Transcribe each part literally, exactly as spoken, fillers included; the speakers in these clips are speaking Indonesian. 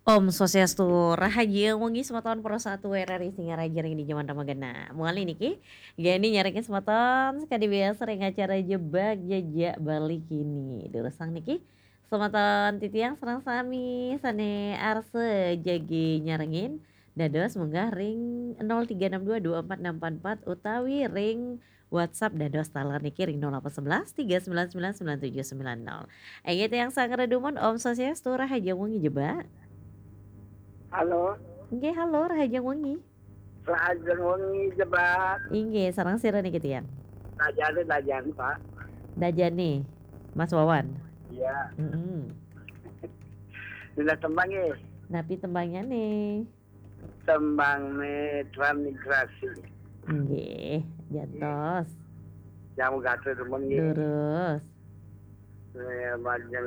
Om Swastiastu, rahayu wengi semeton parosatu we rari singaraja ring di jaman ramagana. Moali niki, gani nyarekin semeton sekadi biasa ring acara jebak jajak balik kini. Durusang niki, semeton titiang serang sami sane arse jagi nyarengin. Dados munggah ring nol tiga enam dua dua empat enam empat empat utawi ring WhatsApp dados taler niki ring nol delapan satu satu tiga sembilan sembilan sembilan tujuh sembilan nol. Engge yang sangat redumon Om Swastiastu, rahayu wengi jebak. Halo, Nggih, halo rahajeng wengi. Rahajeng wengi jebak. Inggih, sareng sira niki tiyang. Dajane dajan, Pak. Dajane, Mas Wawan. Iya. Mhm. Dina tembang ye. Napi tembangnya nih? Tembang ne transmigrasi. Nggih, jantos. Jamu gatre demen nggih. Lurus. Eh, majeng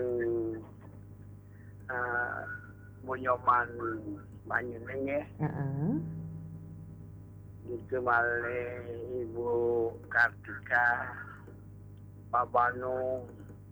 uh, Munyoman Banyuning ya. Heeh. Gitu male Ibu Kartika, Pak Banu,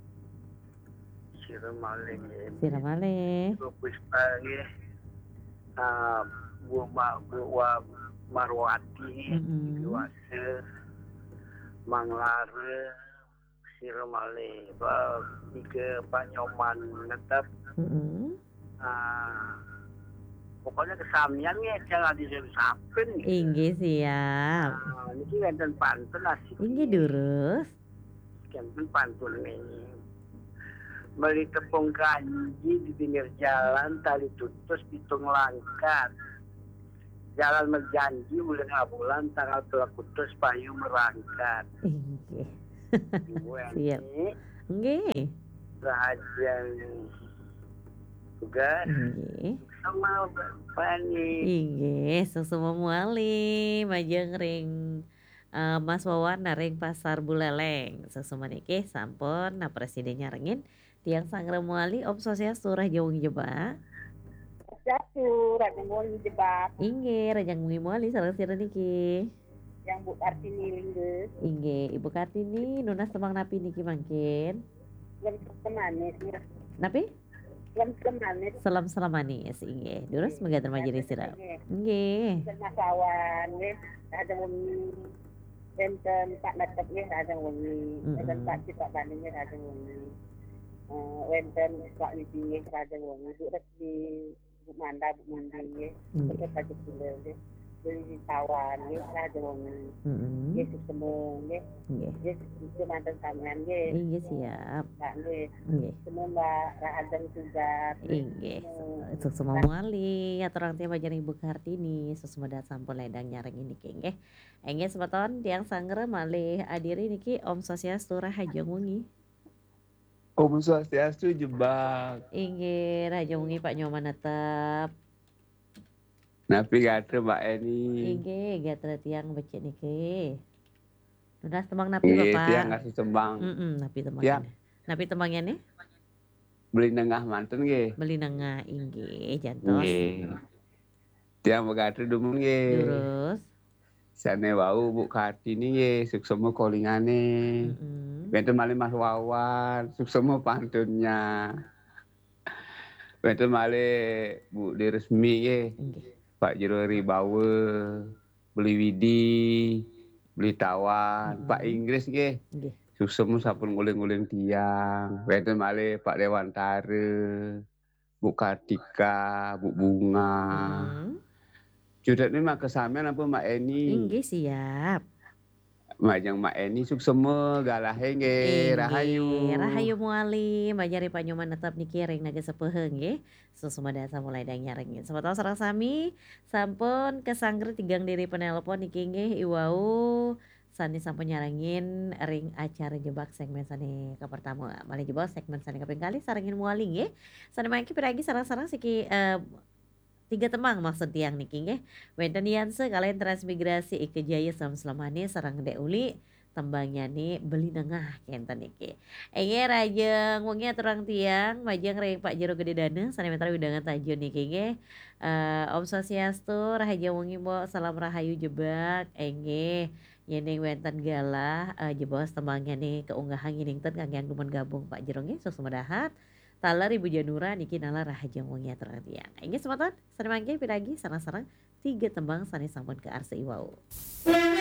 Sira Male nggih. Sira Male. Ibu Puspa nggih. Uh, Bu Ma Bu Wa Marwati, Mhm. Iwase, Mang Lare, Sira Male, Pak Ike Pak Nyoman netep. Mhm. Uh, pokoknya kesamian ya jangan disebut-sabun. Inggih, siap. Nah, niki wonten pantun asik. Inggih, durus. Wonten pantun ini. Beli tepung kanji di pinggir jalan, tali tutus pitung langkat. Jalan berjanji bulan bulan tanggal dua kutus payu merangkat. Inggih. Ibu Siap. Nggih. Rahajeng juga Nggih. sama Pani. Inggih, susuma moali majeng ring uh, Mas Wawan ring Pasar Buleleng. Susuma niki sampun na presiden nyarengin tiang sangre moali Om Swastiastu rahayu wengi jebak. Swastiastu rahayu wengi jebak. Inggih, rajang wengi moali sareng sira niki. Yang Bu Kartini linggeus. Inggih, Ibu Kartini nunas temang napi niki mangkin? Lem manis ya. Napi? Lem manis. Selam-selam manis, inggih. Durus megaten majelis sira. Nggih. Masawan nggih, rahayu wengi. Enten Pak Netep nggih rahayu wengi. Enten Pak Pak Bani nggih rahayu wengi. Eh wenten Pak Lidi nggih rahayu wengi. Bu Resmi, Bu Manda, Bu Mundi nggih. Tetep pajak kula nggih. Beli tawan nggih rahayu wengi. Heeh. Yesus semua nggih. Nggih. Yesus itu mantan sampean nggih. Inggih, siap. Pak nggih. Nggih. Semua Mbak Rahajeng juga. Inggih. Susuma moali aturang teh majeng Ibu Kartini susumeda sampun ledang nyareng niki nggih. Enggih semeton tiang sangre malih adiri niki Om Swastiastu rahayu wengi. Om Swastiastu jebak. Inggih, rahayu wengi Pak Nyoman netep. Napi gatre Mbak Eni. Inggih, gatre tiang becik niki. Nunas tembang napi Nggih, Bapak. tiang ngasih tembang. Heeh, napi tembang. Ya. Napi tembangnya nih? Beli nengah mantun nggih. Beli nengah inggih, jantos. Nggih. Tiang begatre dumun nggih. Durus. Sane wau Bu Kartini nggih, suksema kolingane. Heeh. Wenten malih Mas Wawan, suksema pantunnya. Wenten malih Bu Diresmi nggih. Inggih. Pak Jero Ribawe, beli Widi, beli Tawan, Mm-hmm. Pak Inggris nggih. Nggih. Susemu sampun nguling-nguling tiang. Wenten malih Pak Dewantare, Bu Kartika, Bu Bunga. Mm-hmm. Judane mak kesamean apa Mak Eni? Inggih, siap. Majeng Mak Eni suksema galahe nggih, rahayu. Rahayu moali majari Panyoman netep niki ring naga sepeheung nggih. Susumeda mulai dang nyarengin. Sampun sareng sami sampun kesangger tigang diri penelpon niki nggih iwau sani sampun nyarengin ring acara jebak segmen sani ka pertama. Malih jebak segmen sani kaping kali sarengin moali nggih. Sani mangke piragi sareng-sareng siki uh, tiga temang maksud tiang niki nggih. Wenten Yanse kalian transmigrasi Ike Jaya selam-selamane sareng Dek Uli tembangnya nih beli nengah kenten niki. Enggih rajeng wengi aturang tiang majeng ring Pak Jero Gede Dana sanemetra widangan tajun niki nggih. Uh, Om Swastiastu rahayu wengi mbok salam rahayu jebak enggih. Yening wenten galah uh, jebos tembangnya nih keunggahan nginingten kangge dumen gabung Pak Jero nggih susumedahat. talar Ibu Janura niki nalar rahajeng wengi atur tiang. Inggih semeton, sari mangke piragi sareng-sareng tiga tembang sanes sampun ke arsa iwau.